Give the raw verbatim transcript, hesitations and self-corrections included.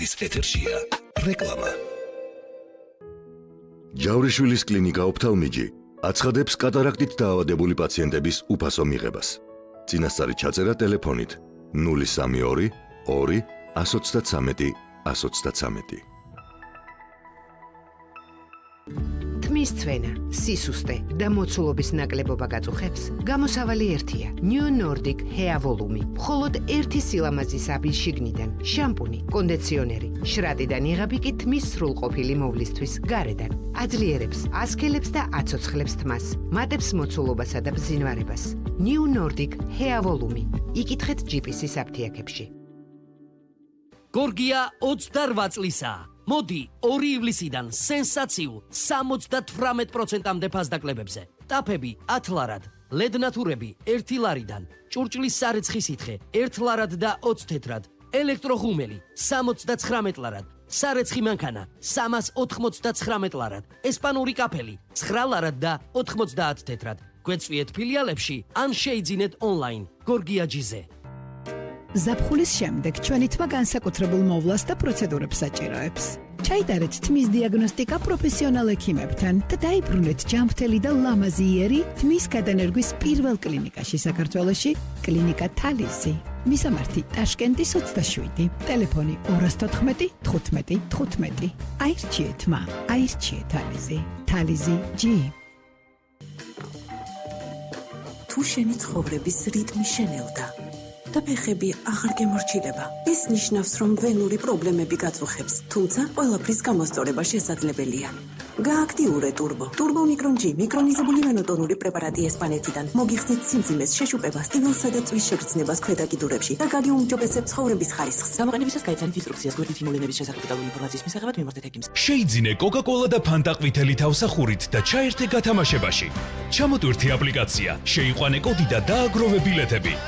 ის ეთერშია რეკლამა. ჯავრიშვილის კლინიკა ოფთალმიჯი აცხადებს კატარაქტით დაავადებული პაციენტების უფასო მიღებას. წინასწარი ჩაწერა ტელეფონით ნული სამი ორი ორი εκατს ოცდათვრამეტი εκατს ოცდათვრამეტი. თმის ცვენა, სისუსტე და მოცულობის ნაკლებობა გაწუხებს, გამოსავალი ერთია. New Nordic Hair Volume. მხოლოდ ერთი სილამაზის აბი შიგნიდან, შამპუნი, კონდიციონერი, შრატიდან იღები კი თმის სრულყოფილი მოვლისთვის გარედან. აძლიერებს, ასქელებს და აცოცხლებს თმას, მატებს მოცულობასა და ბზინვარებას. New Nordic Hair Volume. იკითხეთ ჯიპისის აფთიაქებში. გორგია ოცდარვა წლისაა. მოდი ორი ივლისიდან სენსაციულ სამოცდათვრამეტ პროცენტამდე ფასდაკლებებზე. ტაფები ათ ლარად, ლედნათურები ერთი ლარიდან, ჭურჭლის სარეცხი სითხე ერთ ლარად და ოცი თეთრად, ელექტროღუმელი სამოცდაცხრამეტ ლარად, სარეცხი მანქანა სამას ოთხმოცდაცხრამეტ ლარად, ესპანური კაფელი ცხრა ლარად და ოთხმოცდაათ თეთრად. გვეწვიეთ ფილიალებში ან შეიძინეთ ონლაინ გორგია ჯიზე. ზაფხულის შემდეგ ჩვენი თმა განსაკუთრებულ მოვლას და პროცედურებს საჭიროებს. ჩაიტარეთ თმის დიაგნოსტიკა პროფესიონალ ექიმებთან და დაიბრუნეთ ჯანმრთელი და ლამაზი იერი თმის გადანერგვის პირველ კლინიკაში საქართველოში, კლინიკა თალიზი. მისამართი ტაშკენტის ოცდაშვიდი, ტელეფონი ორას თოთხმეტი თხუთმეტი თხუთმეტი. აირჩიეთ თმა, აირჩიეთ თალიზი. თალიზი ჯი. თუ შენი ცხოვრების რიტმი შენელდა და ფეხები აღარ გემორჩილება. ეს ნიშნავს, რომ ვენური პრობლემები გაწუხებს, თუმცა ყველაფრის გამოსწორება შესაძლებელია. გააქტიურე ტურბო. ტურბო მიკრონ ჯი მიკრონიზებული ვენოტონური პრეპარატი ესპანეთიდან. მოგიხსნით სიმძიმეს, შეშუპებას, ტივილსა და წვის შეგრძნებას ქვედა კიდურებში და გაგიუმჯობესებს ცხოვრების ხარისხს. გამოყენებისას გაიცანით ინსტრუქციას გვერდით მოვლენების შესახებ ინფორმაციის მისაღებად მიმართეთ ექიმს. შეიძინე კოკა-კოლა და ფანტა ყვითელი თავსახურით და ჩაერთე გათამაშებაში. ჩამოტვირთი აპლიკაცია, შეიყვანე კოდი და დააგროვე ბილეთები.